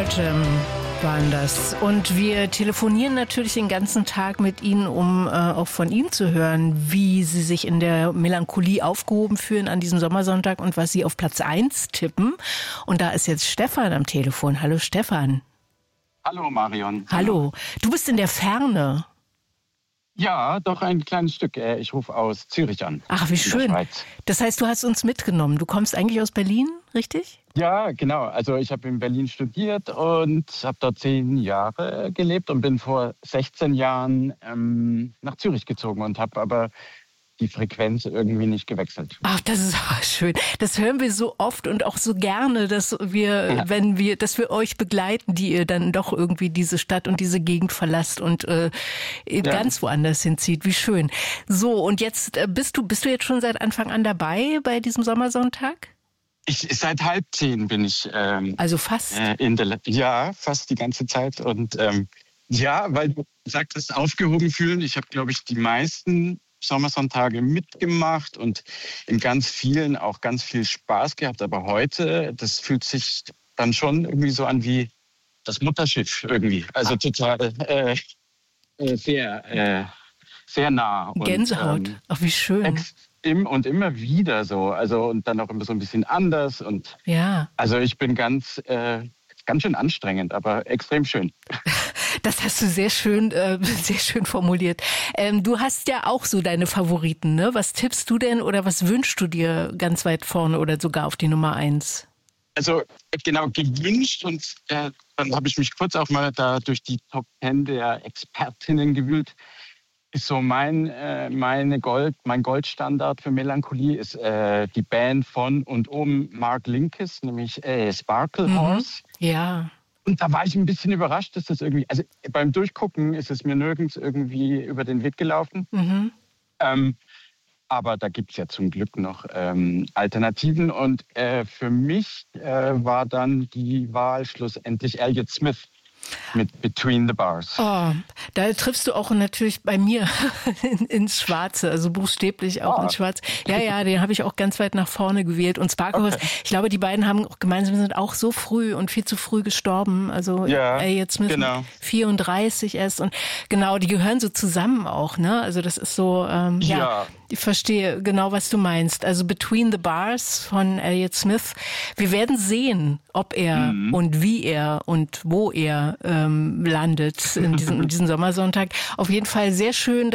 Artem waren das. Und wir telefonieren natürlich den ganzen Tag mit Ihnen, um auch von Ihnen zu hören, wie Sie sich in der Melancholie aufgehoben fühlen an diesem Sommersonntag und was Sie auf Platz 1 tippen. Und da ist jetzt Stefan am Telefon. Hallo Stefan. Hallo Marion. Hallo. Du bist in der Ferne. Ja, doch ein kleines Stück. Ich rufe aus Zürich an. Ach, wie schön. Das heißt, du hast uns mitgenommen. Du kommst eigentlich aus Berlin, richtig? Ja, genau. Also ich habe in Berlin studiert und habe dort 10 Jahre gelebt und bin vor 16 Jahren nach Zürich gezogen und habe aber die Frequenz irgendwie nicht gewechselt. Ach, das ist aber schön. Das hören wir so oft und auch so gerne, dass wir, dass wir euch begleiten, die ihr dann doch irgendwie diese Stadt und diese Gegend verlasst und ganz woanders hinzieht. Wie schön. So, und jetzt bist du jetzt schon seit Anfang an dabei bei diesem Sommersonntag? Seit 9:30 bin ich. Also fast? Fast die ganze Zeit. Und weil du sagtest, aufgehoben fühlen. Ich habe, glaube ich, die meisten Sommersonntage mitgemacht und in ganz vielen auch ganz viel Spaß gehabt. Aber heute, das fühlt sich dann schon irgendwie so an wie das Mutterschiff irgendwie. Also total sehr nah. Gänsehaut. Und, ach, wie schön. Und immer wieder so. Also und dann auch immer so ein bisschen anders. Und ja. Also ich bin ganz schön anstrengend, aber extrem schön. Das hast du sehr schön formuliert. Du hast ja auch so deine Favoriten, ne? Was tippst du denn oder was wünschst du dir ganz weit vorne oder sogar auf die Nummer 1? Also genau, gewünscht und dann habe ich mich kurz auch mal da durch die Top 10 der Expertinnen gewühlt. Ist so mein Goldstandard für Melancholie ist die Band von und um Mark Linkous, nämlich Sparkle Horse. Ja. Und da war ich ein bisschen überrascht, dass das irgendwie, also beim Durchgucken ist es mir nirgends irgendwie über den Weg gelaufen. Aber da gibt es ja zum Glück noch Alternativen. Und für mich war dann die Wahl schlussendlich Elliott Smith mit Between the Bars. Oh, da triffst du auch natürlich bei mir ins Schwarze, also buchstäblich auch ins Schwarze. Ja, den habe ich auch ganz weit nach vorne gewählt. Und Sparkle Horse, ich glaube, die beiden haben auch gemeinsam sind auch so früh und viel zu früh gestorben. Also Elliott Smith 34 erst. Und genau, die gehören so zusammen auch, ne? Also das ist so, ich verstehe genau, was du meinst. Also Between the Bars von Elliott Smith. Wir werden sehen, ob er und wie er und wo er landet in diesem Sommersonntag. Auf jeden Fall sehr schön,